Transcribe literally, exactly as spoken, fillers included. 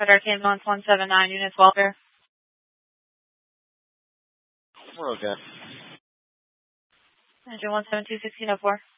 Radar ambulance one seven nine, units welfare. We're okay. Engine one seven two, sixteen oh four.